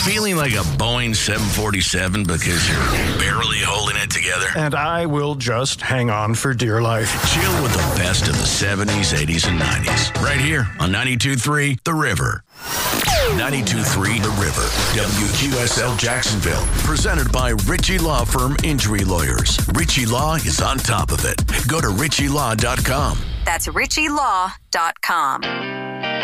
Feeling like a Boeing 747 because you're barely holding it together? And I will just hang on for dear life. Chill with the best of the 70s, 80s, and 90s. Right here on 92.3 The River. 92.3 The River. WQSL Jacksonville. Presented by Ritchie Law Firm Injury Lawyers. Ritchie Law is on top of it. Go to ritchielaw.com. That's ritchielaw.com.